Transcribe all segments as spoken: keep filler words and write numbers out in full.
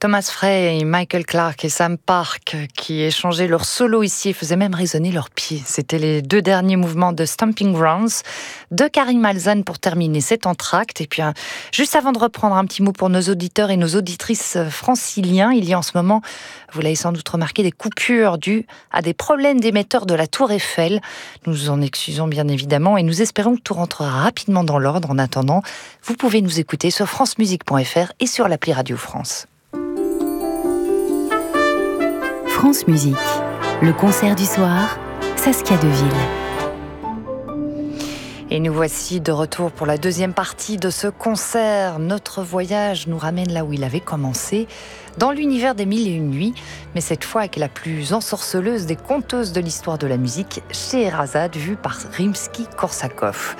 Thomas Frey et Michael Clarke et Sam Park qui échangeaient leur solo ici et faisaient même résonner leurs pieds. C'était les deux derniers mouvements de Stomping Grounds de Karim Alzan pour terminer cet entracte. Et puis, juste avant de reprendre, un petit mot pour nos auditeurs et nos auditrices franciliens. Il y a en ce moment, vous l'avez sans doute remarqué, des coupures dues à des problèmes d'émetteurs de la Tour Eiffel. Nous nous en excusons bien évidemment et nous espérons que tout rentrera rapidement dans l'ordre. En attendant, vous pouvez nous écouter sur francemusique point f r et sur l'appli Radio France. France Musique, le concert du soir, Saskia Deville. Et nous voici de retour pour la deuxième partie de ce concert. Notre voyage nous ramène là où il avait commencé, dans l'univers des Mille et Une Nuits, mais cette fois avec la plus ensorceleuse des conteuses de l'histoire de la musique, Scheherazade, vue par Rimsky-Korsakov.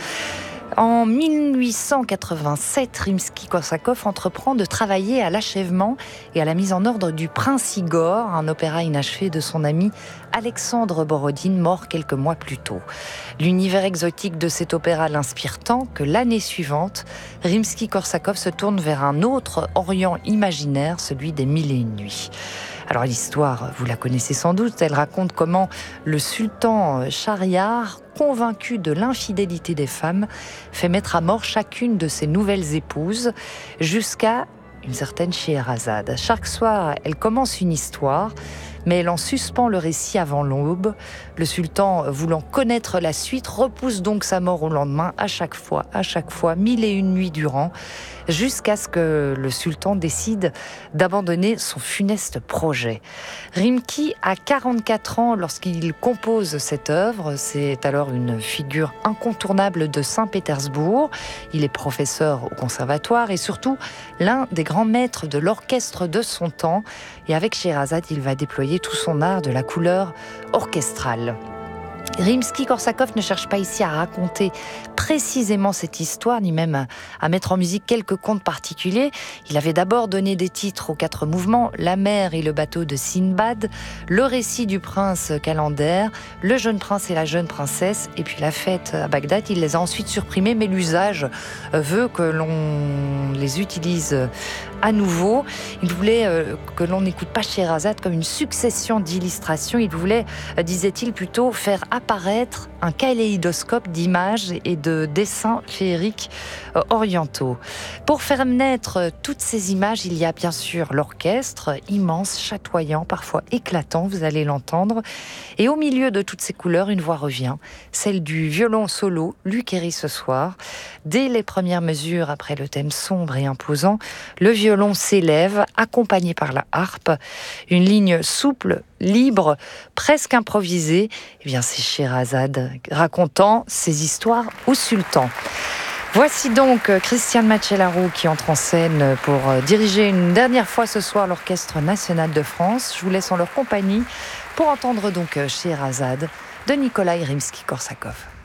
En mille huit cent quatre-vingt-sept, Rimsky-Korsakov entreprend de travailler à l'achèvement et à la mise en ordre du Prince Igor, un opéra inachevé de son ami Alexandre Borodine, mort quelques mois plus tôt. L'univers exotique de cet opéra l'inspire tant que l'année suivante, Rimsky-Korsakov se tourne vers un autre Orient imaginaire, celui des Mille et Une Nuits. Alors l'histoire, vous la connaissez sans doute, elle raconte comment le sultan Shahriar, convaincu de l'infidélité des femmes, fait mettre à mort chacune de ses nouvelles épouses, jusqu'à une certaine Scheherazade. Chaque soir, elle commence une histoire, mais elle en suspend le récit avant l'aube. Le sultan, voulant connaître la suite, repousse donc sa mort au lendemain, à chaque fois, à chaque fois, mille et une nuits durant, jusqu'à ce que le sultan décide d'abandonner son funeste projet. Rimsky a quarante-quatre ans lorsqu'il compose cette œuvre. C'est alors une figure incontournable de Saint-Pétersbourg. Il est professeur au conservatoire et surtout l'un des grands maîtres de l'orchestre de son temps. Et avec Scheherazade, il va déployer tout son art de la couleur orchestrale. Rimsky-Korsakov ne cherche pas ici à raconter précisément cette histoire, ni même à, à mettre en musique quelques contes particuliers. Il avait d'abord donné des titres aux quatre mouvements, La mer et le bateau de Sinbad, Le récit du prince Calender, Le jeune prince et la jeune princesse, et puis La fête à Bagdad. Il les a ensuite supprimés, mais l'usage veut que l'on les utilise à nouveau. Il voulait euh, que l'on n'écoute pas Scheherazade comme une succession d'illustrations. Il voulait, euh, disait-il, plutôt faire apparaître un kaléidoscope d'images et de dessins féeriques euh, orientaux. Pour faire naître euh, toutes ces images, il y a bien sûr l'orchestre, immense, chatoyant, parfois éclatant, vous allez l'entendre. Et au milieu de toutes ces couleurs, une voix revient, celle du violon solo, Luc Héry ce soir. Dès les premières mesures, après le thème sombre et imposant, le violon s'élève, accompagné par la harpe. Une ligne souple, libre, presque improvisée. Eh bien, c'est Scheherazade racontant ses histoires au sultan. Voici donc Christiane Macellaro qui entre en scène pour diriger une dernière fois ce soir l'Orchestre national de France. Je vous laisse en leur compagnie pour entendre donc Scheherazade de Nikolai Rimsky-Korsakov.